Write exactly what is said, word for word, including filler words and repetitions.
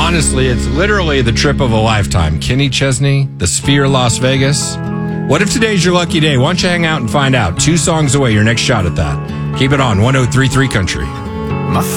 Honestly, it's literally the trip of a lifetime. Kenny Chesney, the Sphere Las Vegas. What if today's your lucky day? Why don't you hang out and find out? Two songs away, your next shot at that. Keep it on one oh three point three Country. My